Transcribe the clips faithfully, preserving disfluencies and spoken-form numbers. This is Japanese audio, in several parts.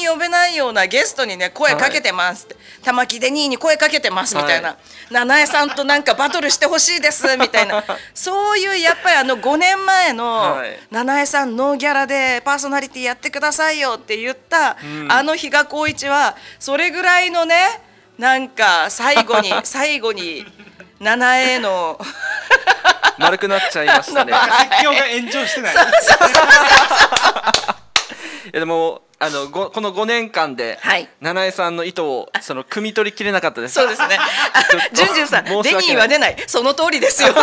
呼べないようなゲストにね声かけてますって、はい、玉木デニーに声かけてますみたいな、はい、七重さんとなんかバトルしてほしいですみたいなそういうやっぱりあのごねんまえの七重さんノーギャラでパーソナリティやってくださいよって言った、うん、あの比嘉光一はそれぐらいのねなんか最後に最後に七重の丸くなっちゃいましたね。 説教が炎上してない。 そうそうそうそういやでもあのごこのごねんかんで、はい、七重さんの意図をその汲み取りきれなかったです。 そうですね。ジュンジュンさん、デニーは出ない。その通りですよ。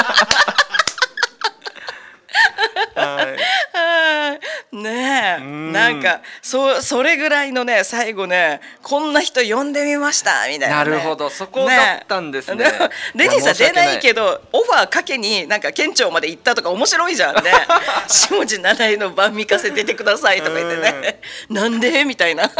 ねえ、なんかそそれぐらいのね最後ねこんな人呼んでみましたみたいな、ね、 なるほどそこだったんですね。ねレジさん出ないけどオファーかけになんか県庁まで行ったとか面白いじゃんね。下地七重の晩御風出てくださいとか言ってねなんでみたいな。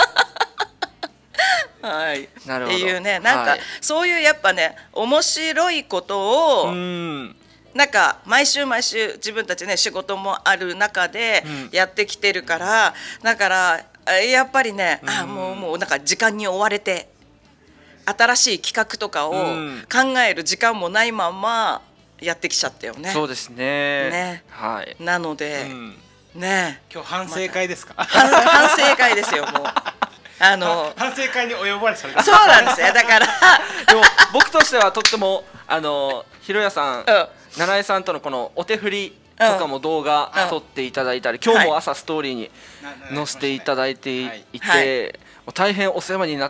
はい、なるほどっていうねなんか、はい、そういうやっぱね面白いことをうんなんか毎週毎週自分たちね仕事もある中でやってきてるから、うん、だからやっぱりね、うん、あもうもうなんか時間に追われて新しい企画とかを考える時間もないままやってきちゃったよね。 そうですね。 ね、はい、なので、うん、ね今日反省会ですか？ ま、反省会ですよもう。あの反省会にお呼ばれされた。 そうなんですよだからでも僕としてはとってもあのひろやさん、うん、七重さんとのこのお手振りとかも動画撮っていただいたり、うん、今日も朝ストーリーに載せていただいていて、はいはい、もう大変お世話になって、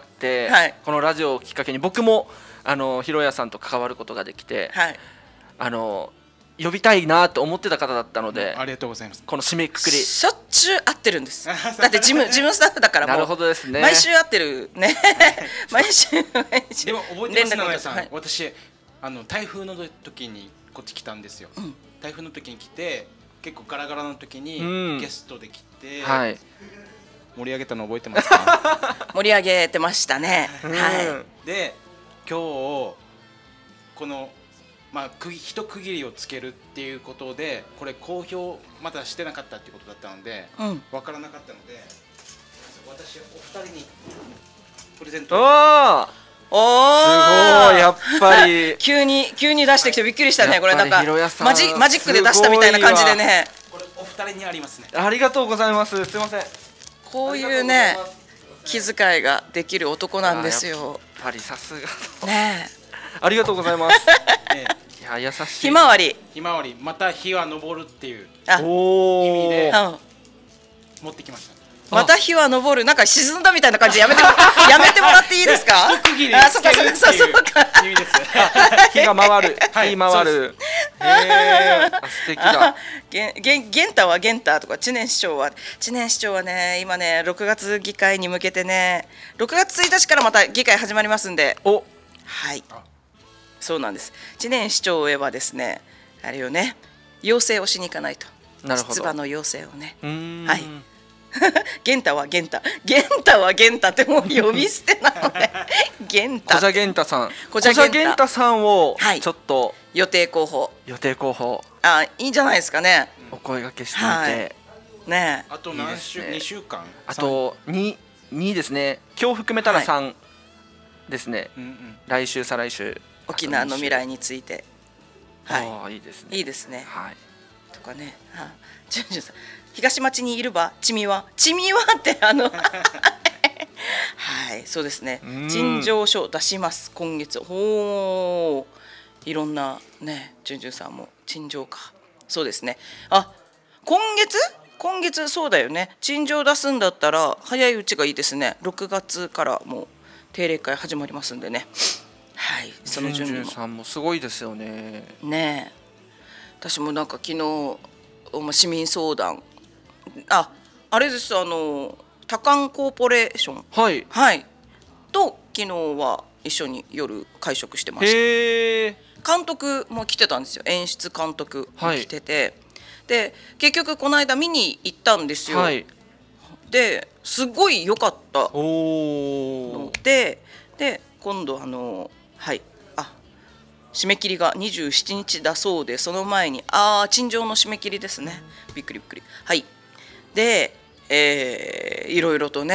はい、このラジオをきっかけに僕もあのひろやさんと関わることができて、はい、あの呼びたいなと思ってた方だったので、 ありがとうございます。 この締めくくりしょっちゅう会ってるんです。だって事務事務スタッフだからもうなるほどですね。 毎週会ってるね毎週毎週でも覚えてます七重さん、はい、私あの台風の時にこっち来たんですよ、うん、台風の時に来て結構ガラガラの時にゲストで来て、うんはい、盛り上げたの覚えてますか？ 盛り上げてましたね、うん、はい。で今日このまあ、一区切りをつけるっていうことでこれ公表まだしてなかったっていうことだったので、うん、分からなかったので私お二人にプレゼント。 おーおすごいやっぱり急に急に出してきてびっくりしたね。これなんかマジマジックで出したみたいな感じでね。 これお二人にありますね。 ありがとうございます。すいません。 こういうね気遣いができる男なんですよ。 やっぱりさすがねありがとうございます。ねいや優しい。 ひまわりひまわりまた日は昇るっていう意味で持ってきました。 また日は昇るなんか沈んだみたいな感じやめてもやめてもらっていいですか？ 一区切りつけるっていう意味です。 日が回る、日回る。へー素敵だ。 げげゲンタはゲンタとか知念市長は知念市長はね今ねろくがつ議会に向けてねろくがつついたちからまた議会始まりますんで。 おはいそうなんです。知念市長へはですねあれよね要請をしに行かないと。 なるほど。 出馬の要請をね。はい。ゲンタはゲンタゲンタはゲンタってもう呼び捨てなのね。ゲンタ小田ゲンタさん小田ゲンタさんをちょっと、はい、 予定候補予定候補あいいんじゃないですかね。 お声掛けしてみて、はい、 ねあと何週いい、ね、にしゅうかんあと 2, 2ですね今日含めたらさんですね、はいうんうん、来週再来週沖縄の未来についてはいいいですねいいですね、 はい、 とかねあジュンジュンさん東町にいるばちみはちみはってあのはいそうですね陳情書出します今月ほーいろんなねジュンジュンさんも陳情かそうですねあ今月今月そうだよね陳情出すんだったら早いうちがいいですねろくがつからもう定例会始まりますんでねはいその準備もジュンジュンさんもすごいですよねねえ私もなんか昨日市民相談あ、あれですあのタカンコーポレーションはい、 はい、と昨日は一緒に夜会食してました。 へー監督も来てたんですよ演出監督も来てて、はい、で結局この間見に行ったんですよ、はい、ですごい良かったのでで今度あのはいあ締め切りがにじゅうしちにちだそうでその前にああ陳情の締め切りですねびっくりびっくりはいで、えー、いろいろとね